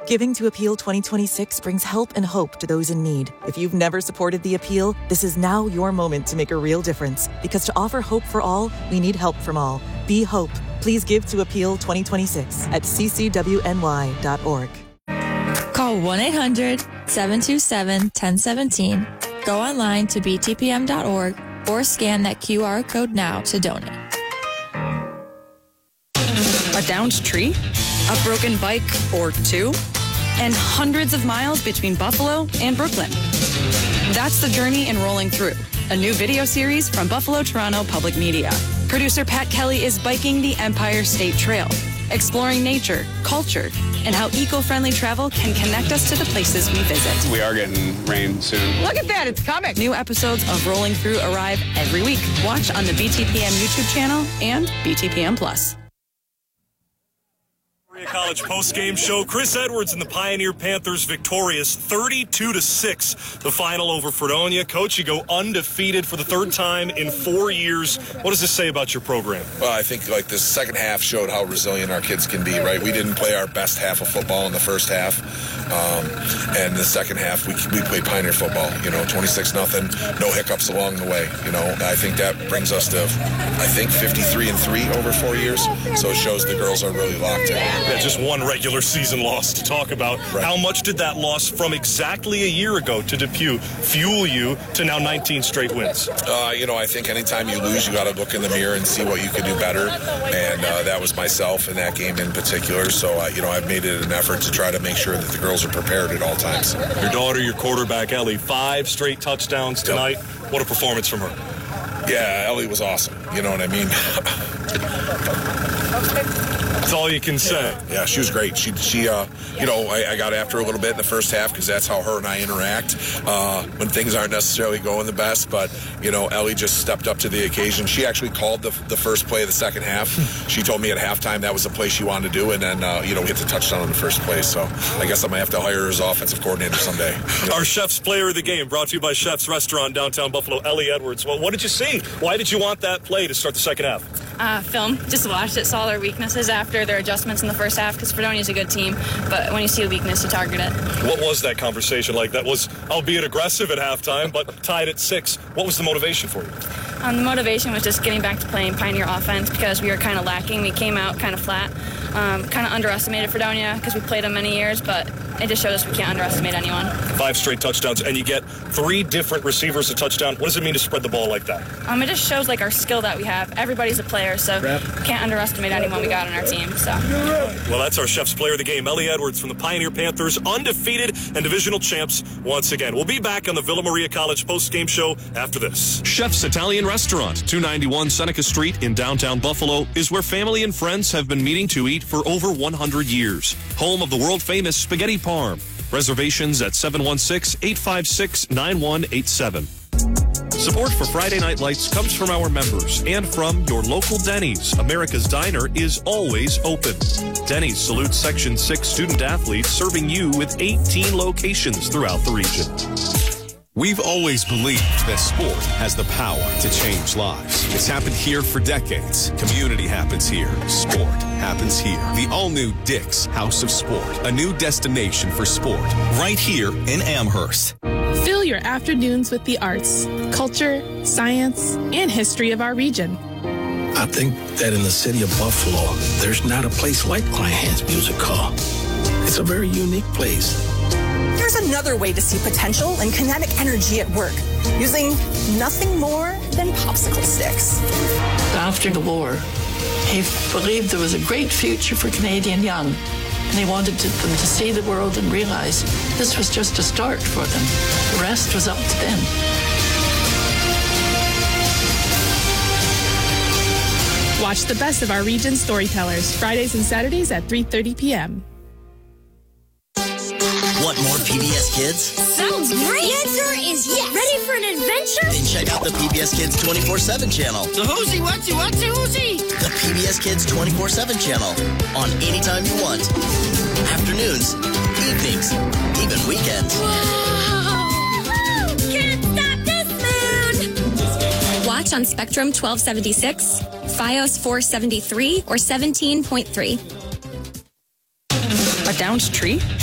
Giving to Appeal 2026 brings help and hope to those in need. If you've never supported the Appeal, this is now your moment to make a real difference. Because to offer hope for all, we need help from all. Be hope. Please give to Appeal 2026 at ccwny.org. Call 1-800-727-1017. Go online to btpm.org or scan that QR code now to donate. A downed tree? A broken bike or two? And hundreds of miles between Buffalo and Brooklyn. That's the journey in Rolling Through, a new video series from Buffalo Toronto Public Media. Producer Pat Kelly is biking the Empire State Trail, exploring nature, culture, and how eco-friendly travel can connect us to the places we visit. We are getting rain soon. Look at that, it's coming. New episodes of Rolling Through arrive every week. Watch on the BTPM YouTube channel and BTPM Plus. College post-game show. Chris Edwards and the Pioneer Panthers victorious 32-6. The final over Fredonia. Coach, you go undefeated for the third time in 4 years. What does this say about your program? Well, I think like the second half showed how resilient our kids can be, right? We didn't play our best half of football in the first half. And the second half, we played Pioneer football, 26-0, no hiccups along the way. I think that brings us to, 53-3 over 4 years. So it shows the girls are really locked in. Yeah, just one regular season loss to talk about. Right. How much did that loss from exactly a year ago to Depew fuel you to now 19 straight wins? I think anytime you lose, you got to look in the mirror and see what you could do better. And that was myself in that game in particular. So, I've made it an effort to try to make sure that the girls are prepared at all times. Your daughter, your quarterback, Ellie, 5 straight touchdowns tonight. Yep. What a performance from her. Yeah, Ellie was awesome. You know what I mean? That's all you can say. Yeah, she was great. She I got after her a little bit in the first half because that's how her and I interact when things aren't necessarily going the best. But, Ellie just stepped up to the occasion. She actually called the first play of the second half. She told me at halftime that was the play she wanted to do, and then, we hit the touchdown in the first play. So I guess I might have to hire her as offensive coordinator someday. Our Chef's Player of the Game, brought to you by Chef's Restaurant, downtown Buffalo, Ellie Edwards. Well, what did you see? Why did you want that play to start the second half? Film. Just watched it, saw their weaknesses after their adjustments in the first half, because Fredonia's a good team, but when you see a weakness, you target it. What was that conversation like? That was, albeit aggressive at halftime, but tied at 6. What was the motivation for you? The motivation was just getting back to playing Pioneer offense because we were kind of lacking. We came out kind of flat, kind of underestimated Fredonia because we played them many years, but it just showed us we can't underestimate anyone. 5 straight touchdowns, and you get 3 different receivers a touchdown. What does it mean to spread the ball like that? It just shows our skill that we have. Everybody's a player, so can't underestimate anyone we got on our team. So. Well, that's our Chef's Player of the Game, Ellie Edwards from the Pioneer Panthers, undefeated and divisional champs once again. We'll be back on the Villa Maria College post-game show after this. Chef's Italian Restaurant, 291 Seneca Street in downtown Buffalo, is where family and friends have been meeting to eat for over 100 years. Home of the world-famous Spaghetti Parm. Reservations at 716-856-9187. Support for Friday Night Lights comes from our members and from your local Denny's. America's Diner is always open. Denny's salutes Section 6 student athletes, serving you with 18 locations throughout the region. We've always believed that sport has the power to change lives. It's happened here for decades. Community happens here. Sport happens here. The all-new Dick's House of Sport, a new destination for sport, right here in Amherst. Fill your afternoons with the arts, culture, science, and history of our region. I think that in the city of Buffalo, there's not a place like Kleinhans Music Hall. It's a very unique place. There's another way to see potential and kinetic energy at work, using nothing more than popsicle sticks. After the war, he believed there was a great future for Canadian young, and he wanted them to see the world and realize this was just a start for them. The rest was up to them. Watch the best of our region's storytellers, Fridays and Saturdays at 3:30 p.m. Want more PBS Kids? Sounds great! The answer is yes! Ready for an adventure? Then check out the PBS Kids 24/7 channel. The whoosy, whatsy, whoosy? The PBS Kids 24/7 channel. On anytime you want. Afternoons, evenings, even weekends. Whoa! Can't stop this moon! Watch on Spectrum 1276, Fios 473, or 17.3. A downed tree?